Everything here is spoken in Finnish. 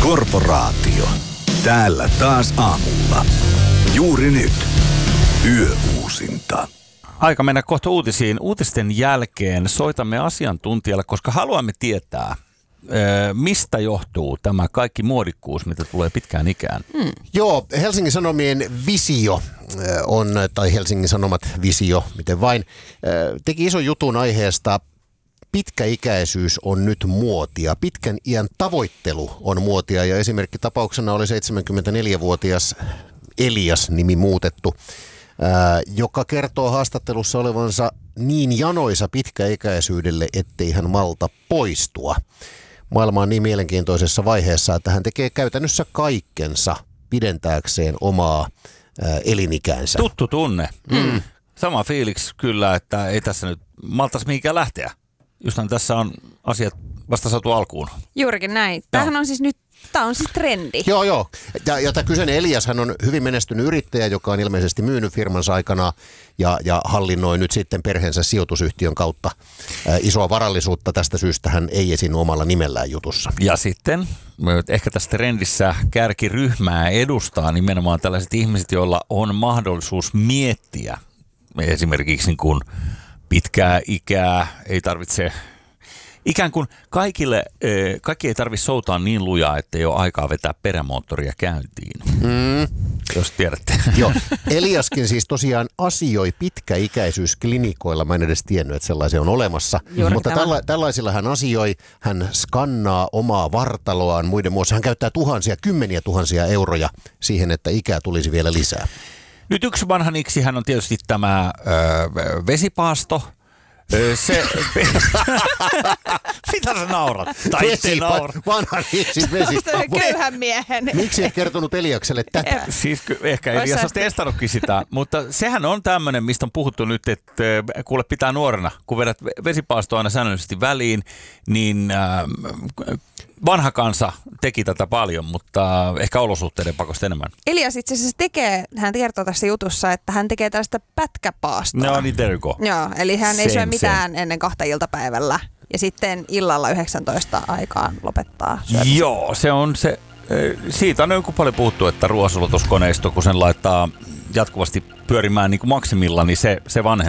Korporaatio. Täällä taas aamulla. Juuri nyt. Yöuusinta. Aika mennä kohta uutisiin. Uutisten jälkeen soitamme asiantuntijalle, koska haluamme tietää, mistä johtuu tämä kaikki muodikkuus, mitä tulee pitkään ikään. Joo, Helsingin Sanomien Visio on, tai Helsingin Sanomat Visio, miten vain, teki ison jutun aiheesta. Pitkäikäisyys on nyt muotia. Pitkän iän tavoittelu on muotia ja esimerkkitapauksena oli 74-vuotias Elias, nimi muutettu, joka kertoo haastattelussa olevansa niin janoisa pitkäikäisyydelle, ettei hän malta poistua. Maailma on niin mielenkiintoisessa vaiheessa, että hän tekee käytännössä kaikkensa pidentääkseen omaa elinikäänsä. Tuttu tunne. Sama fiiliksi kyllä, että ei tässä nyt maltaisi mihinkään lähteä. Justhan tässä on asiat vasta saatu alkuun. Juurikin näin. Tämähän on siis nyt, tämä on siis trendi. Joo. Ja tämä kyseinen Elias, hän on hyvin menestynyt yrittäjä, joka on ilmeisesti myynyt firmansa aikana ja hallinnoi nyt sitten perheensä sijoitusyhtiön kautta isoa varallisuutta. Tästä syystä hän ei esiinny omalla nimellään jutussa. Ja sitten ehkä tässä trendissä kärkiryhmää edustaa nimenomaan tällaiset ihmiset, joilla on mahdollisuus miettiä esimerkiksi niin kuin pitkää ikää, ei tarvitse, ikään kuin kaikki ei tarvitse soutaa niin lujaa, että ei ole aikaa vetää perämoottoria käyntiin, jos tiedätte. Joo, Eliaskin siis tosiaan asioi pitkäikäisyysklinikoilla, mä en edes tiennyt, että sellaisia on olemassa, mutta tällaisilla hän asioi, hän skannaa omaa vartaloaan muiden muassa, hän käyttää kymmeniä tuhansia euroja siihen, että ikää tulisi vielä lisää. Nyt yksi vanhaniksi hän on tietysti tämä vesipaasto. Mitä sä naurat? Tai itse naurat. Vanhaniksi Köyhän miehen. Miksi et kertonut Eliakselle tätä? Siis ehkä Elias on testannutkin sitä, mutta sehän on tämmöinen, mistä on puhuttu nyt, että kuule pitää nuorena, kun vedät vesipaastoa aina säännöllisesti väliin, niin vanha kansa teki tätä paljon, mutta ehkä olosuhteiden pakosta enemmän. Elias itse asiassa hän kertoo tässä jutussa, että hän tekee tällaista pätkäpaastoa. No niin, there you go. Joo, eli hän ei syö mitään ennen 2 iltapäivällä ja sitten illalla 19 aikaan lopettaa syömisen. Joo, se on se. Siitä on joku paljon puhuttu, että ruoansulatuskoneisto, kun sen laittaa jatkuvasti pyörimään niin kuin maksimilla, niin se vanhentuu.